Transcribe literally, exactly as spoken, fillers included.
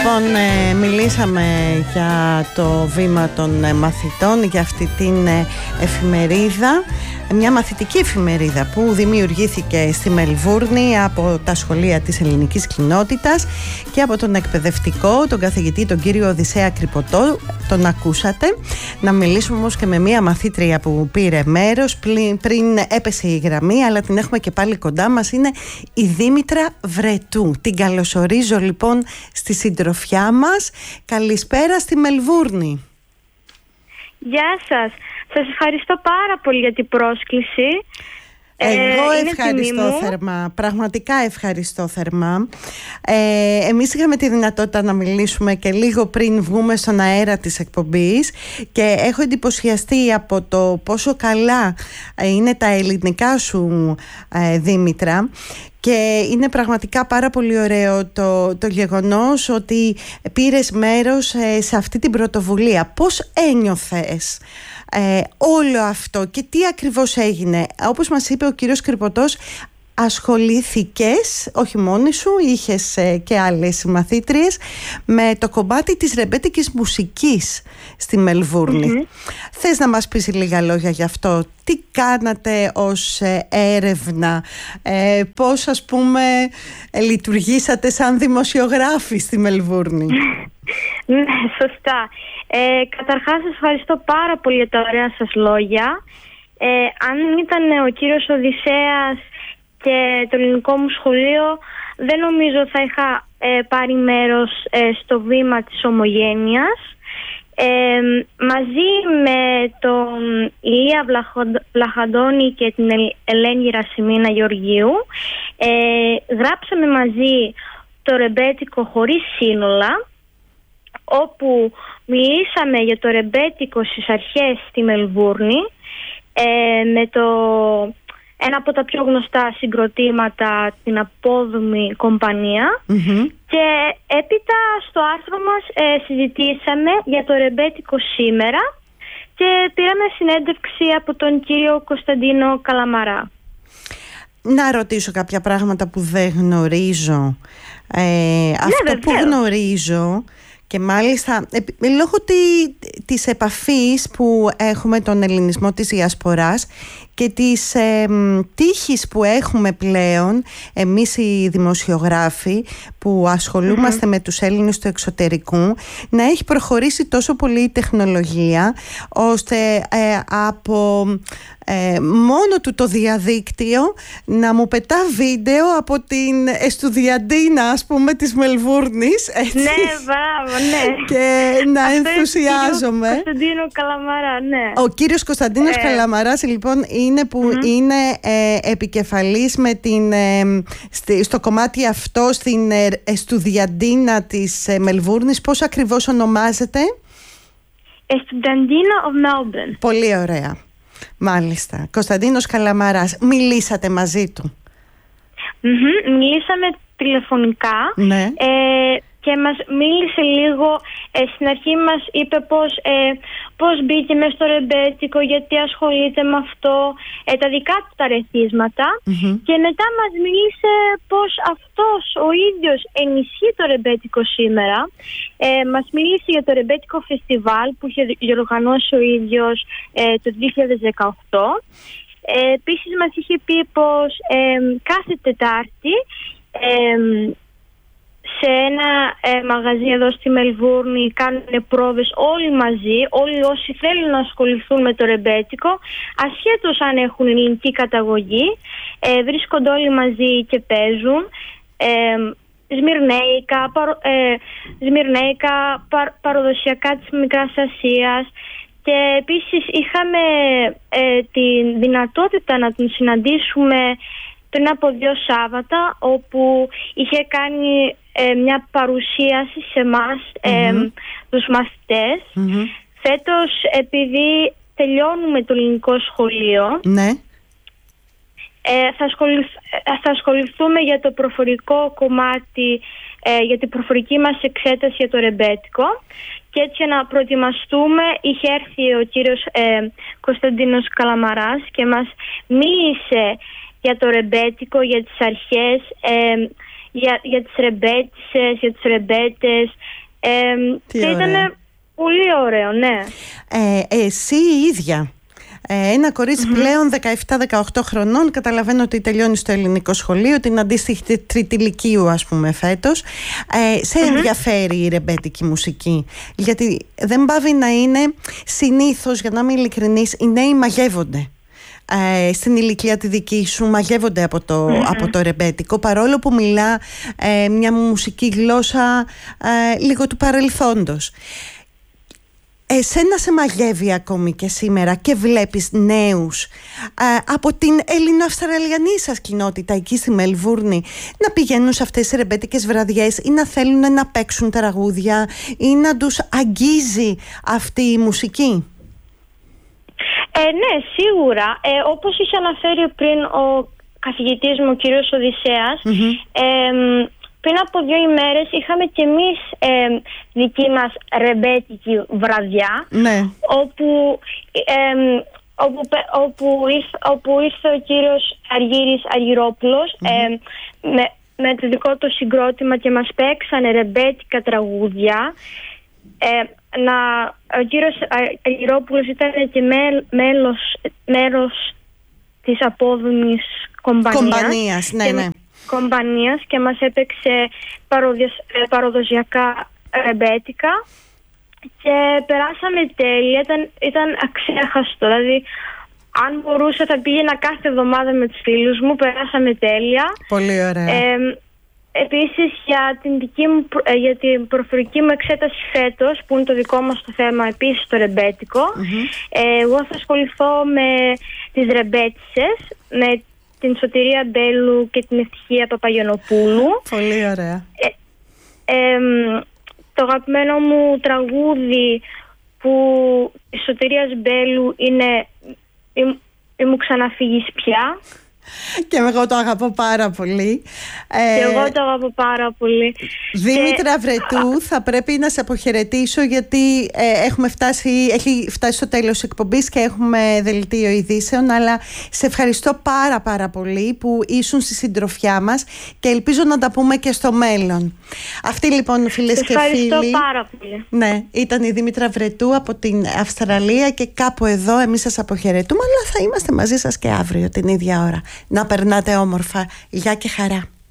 Λοιπόν, ε, μιλήσαμε για το βήμα των ε, μαθητών, για αυτή την ε, εφημερίδα, μια μαθητική εφημερίδα που δημιουργήθηκε στη Μελβούρνη από τα σχολεία της ελληνικής κοινότητας και από τον εκπαιδευτικό, τον καθηγητή, τον κύριο Οδυσσέα Κρυποτό. Τον ακούσατε. Να μιλήσουμε όμως και με μια μαθήτρια που πήρε μέρος πριν, πριν έπεσε η γραμμή, αλλά την έχουμε και πάλι κοντά μας. Είναι η Δήμητρα Βρετού. Την καλωσορίζω λοιπόν στη συντροφιά μας. Καλησπέρα στη Μελβούρνη. Γεια σας. Σας ευχαριστώ πάρα πολύ για την πρόσκληση. Εγώ ε, ευχαριστώ θερμά, πραγματικά ευχαριστώ θερμά. ε, Εμείς είχαμε τη δυνατότητα να μιλήσουμε και λίγο πριν βγούμε στον αέρα της εκπομπής και έχω εντυπωσιαστεί από το πόσο καλά είναι τα ελληνικά σου, ε, Δήμητρα. Και είναι πραγματικά πάρα πολύ ωραίο το, το γεγονός ότι πήρες μέρος ε, σε αυτή την πρωτοβουλία. Πώς ένιωθες ε, όλο αυτό και τι ακριβώς έγινε? Όπως μας είπε ο κύριος Κρυποτός, ασχολήθηκες, όχι μόνη σου, είχες ε, και άλλες μαθήτριες, με το κομμάτι της ρεμπέτικης μουσικής στη Μελβούρνη. Mm-hmm. Θες να μας πεις λίγα λόγια γι' αυτό? Τι κάνατε ως ε, έρευνα, ε, πώς ας πούμε ε, λειτουργήσατε σαν δημοσιογράφοι στη Μελβούρνη? Ναι, σωστά. Ε, καταρχάς σας ευχαριστώ πάρα πολύ για τα ωραία σας λόγια. Ε, αν ήταν ο κύριος Οδυσσέας και το ελληνικό μου σχολείο, δεν νομίζω θα είχα ε, πάρει μέρος ε, στο βήμα της ομογένειας. Ε, μαζί με τον Ηλία Βλαχαντώνη και την Ελένη Ρασιμίνα Γεωργίου ε, γράψαμε μαζί το ρεμπέτικο χωρίς σύνολα, όπου μιλήσαμε για το ρεμπέτικο στις αρχές στη Μελβούρνη ε, με το ένα από τα πιο γνωστά συγκροτήματα, την Απόδομη Κομπανία. Mm-hmm. Και έπειτα στο άρθρο μας ε, συζητήσαμε για το ρεμπέτικο σήμερα και πήραμε συνέντευξη από τον κύριο Κωνσταντίνο Καλαμαρά. Να ρωτήσω κάποια πράγματα που δεν γνωρίζω. Ε, ναι, αυτό βεβαίως. Που γνωρίζω, και μάλιστα λόγω τη, της επαφής που έχουμε τον ελληνισμό της διασποράς και της ε, τύχης που έχουμε πλέον εμείς οι δημοσιογράφοι που ασχολούμαστε mm-hmm. με τους Έλληνες του εξωτερικού, να έχει προχωρήσει τόσο πολύ η τεχνολογία ώστε ε, από ε, μόνο του το διαδίκτυο να μου πετά βίντεο από την Εστουδιαντίνα, ας πούμε, της Μελβούρνης, έτσι. Ναι, μπράβο, ναι. Και να αυτό ενθουσιάζομαι. Ο Κωνσταντίνο Καλαμαρά, ναι. Ο κύριος Κωνσταντίνος ε... Καλαμαράς λοιπόν είναι που mm-hmm. είναι ε, επικεφαλής με την, ε, στη, στο κομμάτι αυτό στην ε, Εστουδιαντίνα της ε, Μελβούρνης. Πώς ακριβώς ονομάζεται? Εστουδιαντίνα of Melbourne. Πολύ ωραία. Μάλιστα. Κωνσταντίνος Καλαμαράς. Μιλήσατε μαζί του? Mm-hmm. Μιλήσαμε τηλεφωνικά. Ναι. Ε, και μας μίλησε λίγο, ε, στην αρχή μας είπε πώς, ε, πώς μπήκε μέσα στο ρεμπέτικο, γιατί ασχολείται με αυτό, ε, τα δικά του τα ρεθίσματα. Mm-hmm. Και μετά μας μίλησε πώς αυτός ο ίδιος ενισχύει το ρεμπέτικο σήμερα. Ε, μας μίλησε για το ρεμπέτικο φεστιβάλ που είχε διοργανώσει ο ίδιος ε, το δύο χιλιάδες δεκαοκτώ. Ε, επίσης μας είχε πει πως ε, κάθε Τετάρτη ε, σε ένα ε, μαγαζί εδώ στη Μελβούρνη κάνουν πρόβες όλοι μαζί, όλοι όσοι θέλουν να ασχοληθούν με το ρεμπέτικο, ασχέτως αν έχουν ελληνική καταγωγή, ε, βρίσκονται όλοι μαζί και παίζουν ε, σμυρνέικα, παρο, ε, σμυρνέικα παρ, παραδοσιακά της Μικράς Ασίας. Και επίσης είχαμε ε, τη δυνατότητα να την συναντήσουμε πριν από δύο Σάββατα, όπου είχε κάνει ε, μια παρουσίαση σε εμάς, ε, mm-hmm. τους μαθητές. Mm-hmm. Φέτος, επειδή τελειώνουμε το ελληνικό σχολείο, ναι. ε, θα, ασχοληθ, θα ασχοληθούμε για το προφορικό κομμάτι, ε, για την προφορική μας εξέταση για το ρεμπέτικο. Και έτσι να προετοιμαστούμε, είχε έρθει ο κύριος ε, Κωνσταντίνος Καλαμαράς και μας μίλησε για το ρεμπέτικο, για τις αρχές, ε, για, για τις ρεμπέτισσες, για τους ρεμπέτες. Ε, και ήταν πολύ ωραίο, ναι. Ε, εσύ η ίδια, ε, ένα κορίτσι mm-hmm. πλέον δεκαεπτά δεκαοκτώ χρονών, καταλαβαίνω ότι τελειώνει στο ελληνικό σχολείο, την αντίστοιχη τρίτη λυκείου ας πούμε φέτος. Ε, σε mm-hmm. ενδιαφέρει η ρεμπέτικη μουσική? Γιατί δεν πάβει να είναι, συνήθως, για να είμαι ειλικρινής, οι νέοι μαγεύονται. Ε, στην ηλικία τη δική σου μαγεύονται από το, mm-hmm. από το ρεμπέτικο, παρόλο που μιλά ε, μια μουσική γλώσσα ε, λίγο του παρελθόντος. Εσένα σε μαγεύει ακόμη και σήμερα και βλέπεις νέους ε, από την ελληνοαυστραλιανή σας κοινότητα εκεί στη Μελβούρνη να πηγαίνουν σε αυτές τις ρεμπέτικες βραδιές ή να θέλουν να παίξουν τραγούδια ή να τους αγγίζει αυτή η μουσική? Ε, ναι, σίγουρα. Ε, όπως είχε αναφέρει πριν ο καθηγητής μου, ο κύριος Οδυσσέας, mm-hmm. ε, πριν από δύο ημέρες είχαμε και εμείς ε, δική μας ρεμπέτικη βραδιά, ναι. όπου, ε, όπου, όπου, ήρθε, όπου ήρθε ο κύριος Αργύρης Αργυρόπουλος mm-hmm. ε, με, με το δικό του συγκρότημα και μας παίξανε ρεμπέτικα τραγούδια. Ε, να, ο κύριος Αργυρόπουλος ήταν και μέλ, μέλος, μέρος της απόδομης κομπανίας, κομπανίας, ναι, ναι. κομπανίας και μας έπαιξε παροδοσιακά ρεμπέτικα και περάσαμε τέλεια, ήταν, ήταν αξέχαστο, δηλαδή αν μπορούσα θα πήγαινα κάθε εβδομάδα με τους φίλους μου, περάσαμε τέλεια. Πολύ ωραία. Ε, Επίσης για την, δική μου, για την προφορική μου εξέταση φέτος, που είναι το δικό μας το θέμα, επίσης το ρεμπέτικο, mm-hmm. εγώ θα ασχοληθώ με τις ρεμπέτισσες, με την Σωτηρία Μπέλου και την Ευτυχία Παπαγιανοπούλου. Πολύ ωραία. Ε, ε, το αγαπημένο μου τραγούδι που η Σωτηρίας Μπέλου είναι «Μη, μη μου ξαναφύγεις πια». Και εγώ το αγαπώ πάρα πολύ. Και εγώ το αγαπώ πάρα πολύ. Δήμητρα και... Βρετού, θα πρέπει να σε αποχαιρετήσω γιατί ε, έχουμε φτάσει, έχει φτάσει στο τέλος εκπομπής και έχουμε δελτίο ειδήσεων, αλλά σε ευχαριστώ πάρα πάρα πολύ που ήσουν στη συντροφιά μας και ελπίζω να τα πούμε και στο μέλλον. Αυτή λοιπόν, φίλες και φίλοι, ευχαριστώ πάρα πολύ. Ναι, ήταν η Δήμητρα Βρετού από την Αυστραλία και κάπου εδώ εμείς σας αποχαιρετούμε, αλλά θα είμαστε μαζί σας και αύριο την ίδια ώρα. Να περνάτε όμορφα. Γεια και χαρά.